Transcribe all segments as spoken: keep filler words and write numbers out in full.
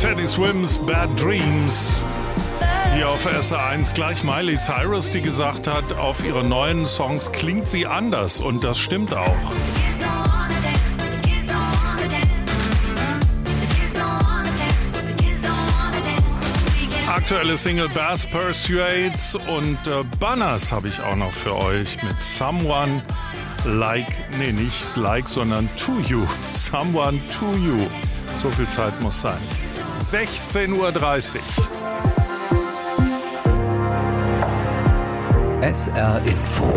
Teddy Swims Bad Dreams. Hier auf S R eins gleich Miley Cyrus, die gesagt hat, auf ihre neuen Songs klingt sie anders. Und das stimmt auch. Aktuelle Single Bass Persuades und äh, Banners habe ich auch noch für euch mit Someone Like, nee, nicht Like, sondern To You. Someone To You. So viel Zeit muss sein. sechzehn Uhr dreißig. S R Info.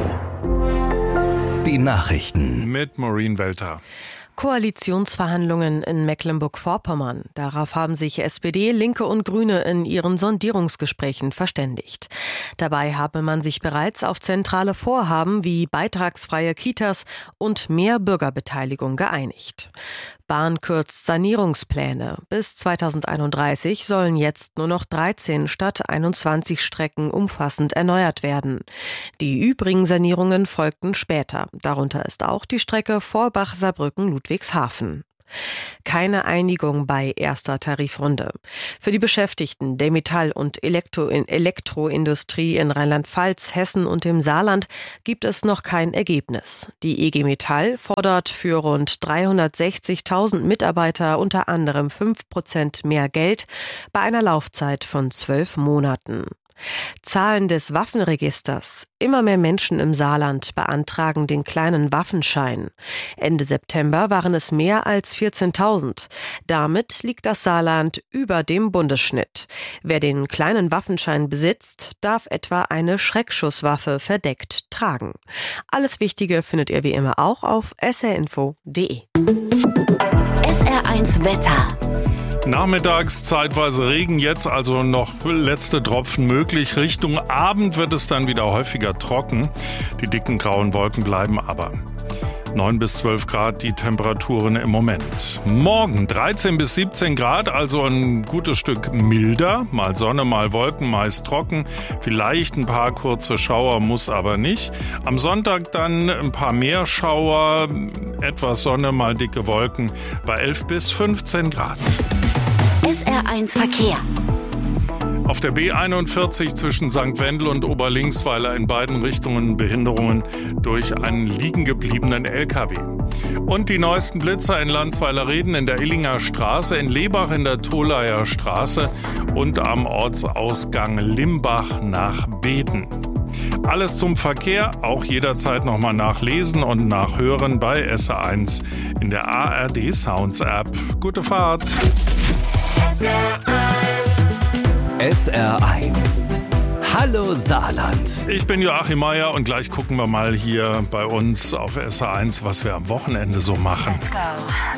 Die Nachrichten. Mit Maureen Welter. Koalitionsverhandlungen in Mecklenburg-Vorpommern. Darauf haben sich S P D, Linke und Grüne in ihren Sondierungsgesprächen verständigt. Dabei habe man sich bereits auf zentrale Vorhaben wie beitragsfreie Kitas und mehr Bürgerbeteiligung geeinigt. Bahn kürzt Sanierungspläne. Bis zweitausendeinunddreißig sollen jetzt nur noch dreizehn statt einundzwanzig Strecken umfassend erneuert werden. Die übrigen Sanierungen folgten später. Darunter ist auch die Strecke Vorbach-Saarbrücken-Ludwigshafen. Keine Einigung bei erster Tarifrunde. Für die Beschäftigten der Metall- und Elektro- Elektroindustrie in Rheinland-Pfalz, Hessen und dem Saarland gibt es noch kein Ergebnis. Die E G Metall fordert für rund dreihundertsechzigtausend Mitarbeiter unter anderem fünf Prozent mehr Geld bei einer Laufzeit von zwölf Monaten. Zahlen des Waffenregisters. Immer mehr Menschen im Saarland beantragen den kleinen Waffenschein. Ende September waren es mehr als vierzehntausend. Damit liegt das Saarland über dem Bundesschnitt. Wer den kleinen Waffenschein besitzt, darf etwa eine Schreckschusswaffe verdeckt tragen. Alles Wichtige findet ihr wie immer auch auf s r info punkt d e. S R eins Wetter. Nachmittags zeitweise Regen, jetzt also noch letzte Tropfen möglich. Richtung Abend wird es dann wieder häufiger trocken. Die dicken grauen Wolken bleiben aber. neun bis zwölf Grad die Temperaturen im Moment. Morgen dreizehn bis siebzehn Grad, also ein gutes Stück milder. Mal Sonne, mal Wolken, meist trocken. Vielleicht ein paar kurze Schauer, muss aber nicht. Am Sonntag dann ein paar mehr Schauer, etwas Sonne, mal dicke Wolken bei elf bis fünfzehn Grad. S R eins Verkehr. Auf der B einundvierzig zwischen Sankt Wendel und Oberlingsweiler in beiden Richtungen Behinderungen durch einen liegengebliebenen L K W. Und die neuesten Blitzer in Landsweiler-Reden in der Illinger Straße, in Lebach in der Tholaier Straße und am Ortsausgang Limbach nach Beden. Alles zum Verkehr, auch jederzeit nochmal nachlesen und nachhören bei S R eins in der A R D Sounds App. Gute Fahrt! S R eins. Hallo Saarland. Ich bin Joachim Meier und gleich gucken wir mal hier bei uns auf S R eins, was wir am Wochenende so machen. Let's go.